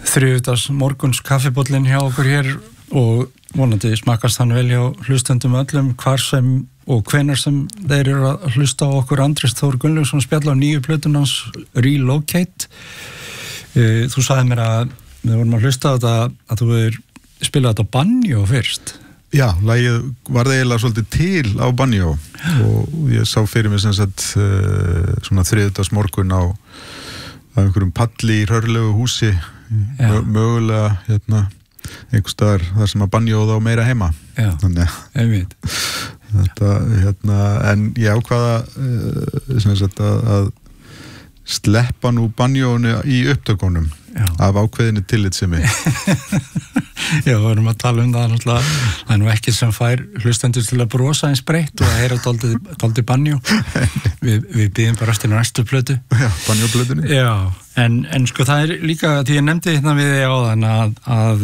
þriðjudags morguns kaffibollin hjá okkur hér og vonandi smakkast hann vel hjá hlustendum öllum hvar sem og hvenær sem þeir eru að hlusta á okkur. Andrés Þór Gunnlaugsson spjalla á nýju plötun hans Relocate. Þú sagði mér að við vorum að hlusta á þetta að þú hefur spilað þetta á banjó fyrst. Já, lagið var það eiginlega svolítið til á banjó og ég sá fyrir mig sem sagt svona þriðjudags morgun á einhverjum palli í hrörlegu húsi mögulega einhvers staðar þar sem að banjóð á meira heima. Já, einmitt. Þetta, en ég ákvaða sem sagt að sleppa nú banjónu í upptökunum af ákveðinni tillitssemi. Já, við erum að tala um það náttúrulega, það er nú ekki sem fær hlustendur til að brosa eins breytt og að heyra dálítið banjó. Við bíðum bara eftir næstu plötu. Já, banjóplötunni. Já, en sko það er líka, því ég nefndi hérna við þig áðan að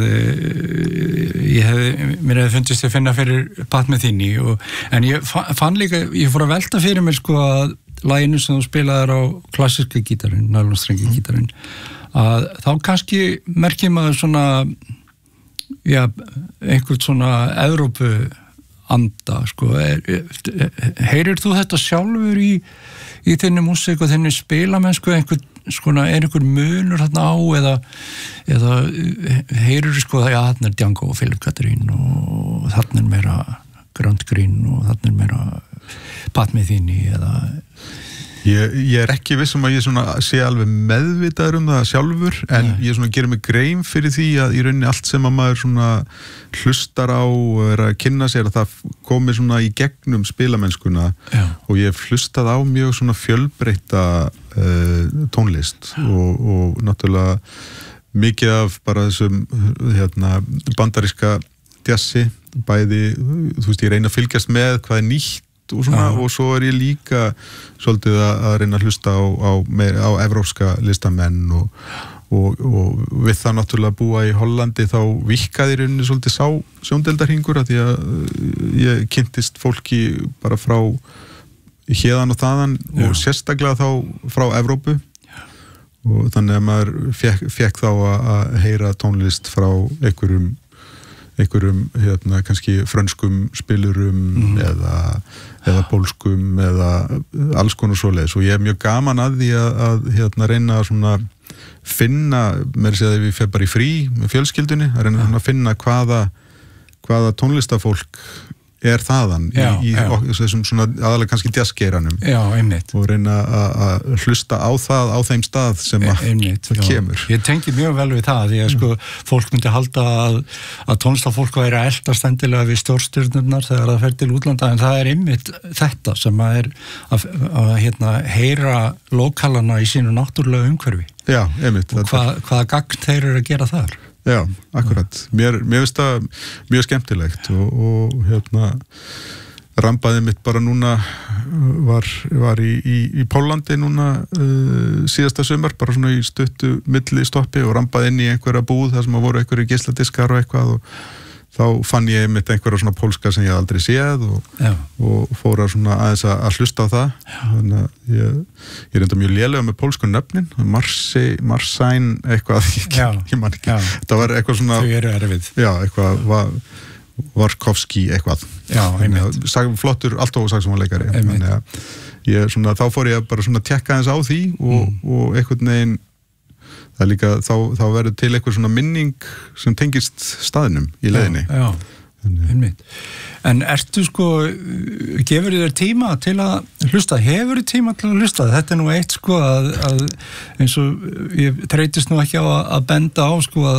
mér hefði fundist að finna fyrir Pat Metheny en ég fann líka, ég fór að velta fyrir mér sko að laginu sem þú spilaðir á klassíska gítarinn, nælonstrengi gítarinn, að þá kannski merkir maður svona einhvern svona Evrópu anda, sko. Heyrir þú þetta sjálfur í þinni músík og þinni spilamennsku, einhver munur þarna á eða heyrir sko að þarna er Django og Philip Catherine og þarna er meira Grant Green og þarna er meira Pat Metheny eða... Ég er ekki viss að ég sé alveg meðvitaður það sjálfur, en ég gerir mig grein fyrir því að í rauninni allt sem að maður hlustar á og er að kynna sér að það komi í gegnum spilamennskuna og ég hef hlustað á mjög fjölbreytta tónlist og náttúrulega mikið af bara þessum bandaríska jazzi, bæði, ég reyna að fylgjast með hvað er nýtt og svo er ég líka svolítið að reyna að hlusta á evrópska listamenn og við það náttúrulega búa í Hollandi þá vikkaði í rauninni svolítið sjóndeildarhringur að því að ég kynntist fólki bara frá héðan og þaðan og sérstaklega þá frá Evrópu og þannig að maður fekk þá að heyra tónlist frá einhverjum kannski frönskum spilurum eða pólskum eða alls konar svoleiðis og ég er mjög gaman að því að reyna að finna, með þess að við fer bara í frí með fjölskyldunni, að reyna að finna hvaða tónlistafólk er þaðan í þessum aðalega kannski jazzgeiranum og reyna að hlusta á það á þeim stað sem það kemur. Ég tengi mjög vel við það því að sko fólk myndi halda að tónlistafólk væri að eltast endilega við stórstjörnurnar þegar það fer til útlanda en það er einmitt þetta sem að er að heyra lokalana í sínu náttúrulega umhverfi. Já, einmitt. Og hvaða gagn þeir eru að gera þar. Já, akkurat. Mér finnst það mjög skemmtilegt og rambaði mitt bara núna var í Póllandi núna síðasta sumar, bara í stuttu millistoppi og rambaði inn í einhverja búð þar sem voru einhverju geisladiskar og eitthvað og þá fann ég mitt einhverja pólska sem ég aldrei séð og fór aðeins að hlusta á það. Þannig að ég er enda mjög lélega með pólsku nöfnin, Marsain eitthvað, ég man ekki. Það var eitthvað Þau eru erfið. Já, eitthvað Varkovski eitthvað. Já, einmitt. Flottur, alltof saxófonleikari. Þá fór ég bara tekka aðeins á því og einhvern veginn það er líka, þá verður til eitthvað minning sem tengist staðnum í leiðinni. Já, einmitt. En ertu gefur þér tíma til að hlusta? Hefur þér tíma til að hlusta? Þetta er nú eitt að eins og ég treytist nú ekki á að benda á að